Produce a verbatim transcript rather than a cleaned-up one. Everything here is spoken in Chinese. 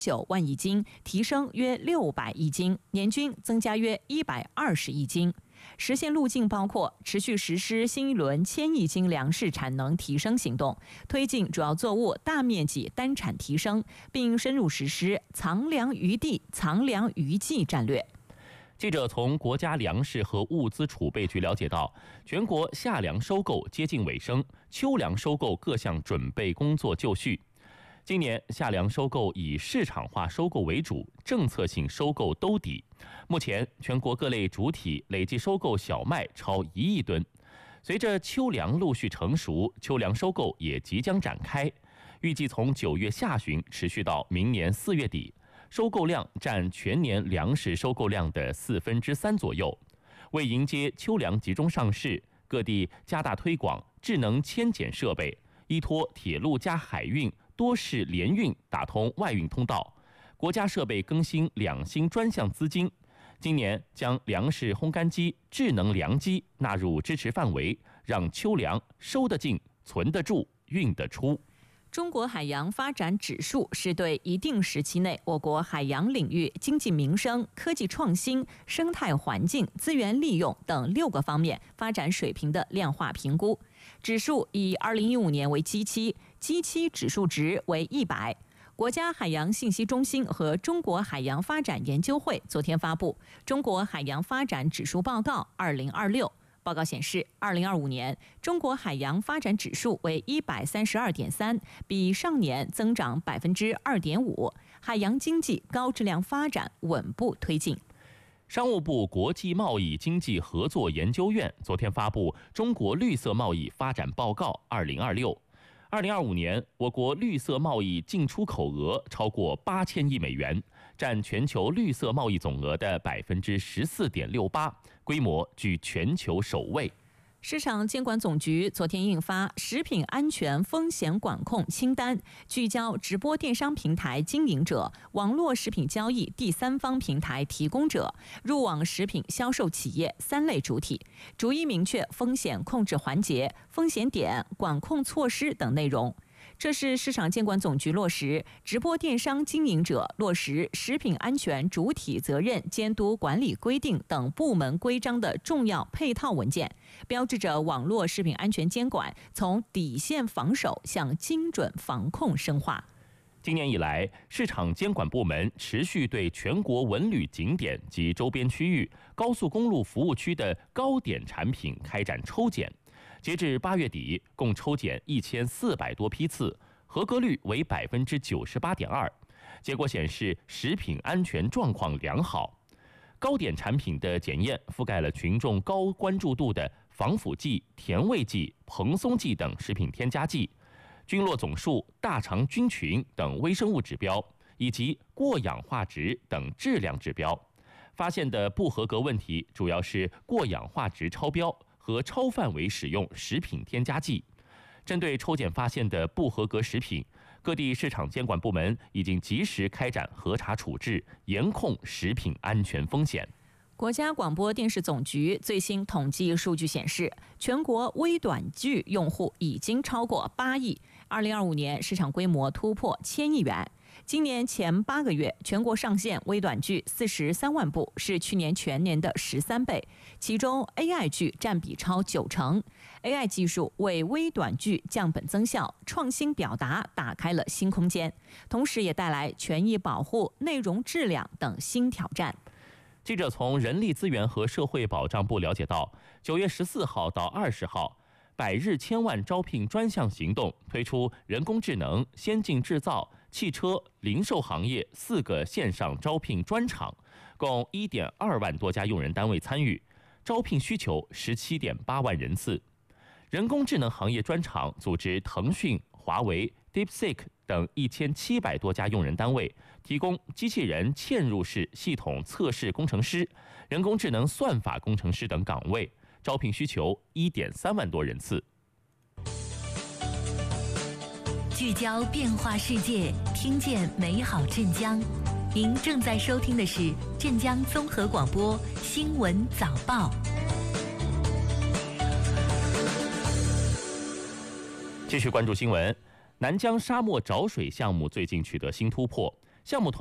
九万亿斤，提升约六百亿斤，年均增加约一百二十亿斤。实现路径包括持续实施新一轮千亿斤粮食产能提升行动，推进主要作物大面积单产提升，并深入实施藏粮于地、藏粮于技战略。 记者从国家粮食和物资储备局了解到，全国夏粮收购接近尾声，秋粮收购各项准备工作就绪。今年夏粮收购以市场化收购为主，政策性收购兜底。目前全国各类主体累计收购小麦超一亿吨。随着秋粮陆续成熟，秋粮收购也即将展开，预计从九月下旬持续到明年四月底，收购量占全年粮食收购量的四分之三左右。为迎接秋粮集中上市，各地加大推广智能迁检设备，依托铁路加海运多式联运打通外运通道，国家设备更新两新专项资金。今年将粮食烘干机、智能粮机纳入支持范围，让秋粮收得进、存得住、运得出。 中国海洋发展指数是对一定时期内我国海洋领域经济民生、科技创新、生态环境、资源利用等六个方面发展水平的量化评估。指数以二零一五年为基期，基期指数值为一百。国家海洋信息中心和中国海洋发展研究会昨天发布《中国海洋发展指数报告二零二六》。报告显示，二零二五年中国海洋发展指数为一百三十二点三，比上年增长百分之二点五，海洋经济高质量发展稳步推进。 商务部国际贸易经济合作研究院昨天发布《中国绿色贸易发展报告二零二六》。二零二五年，我国绿色贸易进出口额超过八千亿美元，占全球绿色贸易总额的百分之十四点六八，规模居全球首位。 市场监管总局昨天印发食品安全风险管控清单，聚焦直播电商平台经营者、网络食品交易第三方平台提供者、入网食品销售企业三类主体，逐一明确风险控制环节、风险点、管控措施等内容。这是市场监管总局落实直播电商经营者落实食品安全主体责任监督管理规定等部门规章的重要配套文件，标志着网络食品安全监管从底线防守向精准防控深化。 今年以来，市场监管部门持续对全国文旅景点及周边区域、高速公路服务区的高点产品开展抽检。截至八月底，共抽检一千四百多批次，合格率为百分之九十八点二。结果显示，食品安全状况良好。高点产品的检验覆盖了群众高关注度的防腐剂、甜味剂、蓬松剂等食品添加剂，菌落总数、大肠菌群等微生物指标，以及过氧化值等质量指标。发现的不合格问题主要是过氧化值超标和超范围使用食品添加剂。针对抽检发现的不合格食品，各地市场监管部门已经及时开展核查处置，严控食品安全风险。 国家广播电视总局最新统计数据显示，全国微短剧用户已经超过八亿，二零二五年市场规模突破千亿元。今年前八个月，全国上线微短剧四十三万部，是去年全年的十三倍。其中 A I 剧占比超九成 ，A I 技术为微短剧降本增效、创新表达打开了新空间，同时也带来权益保护、内容质量等新挑战。 记者从人力资源和社会保障部了解到，九月十四号到二十号，百日千万招聘专项行动推出人工智能、先进制造、汽车、零售行业四个线上招聘专场，共一点二万多家用人单位参与，招聘需求十七点八万人次。人工智能行业专场组织腾讯、华为、DeepSeek 等一千七百多家用人单位，提供机器人嵌入式系统测试工程师、人工智能算法工程师等岗位，招聘需求一点三万多人次。 聚焦变化世界，听见美好镇江。您正在收听的是镇江综合广播新闻早报。 继续关注新闻，南疆沙漠找水项目最近取得新突破。 项目团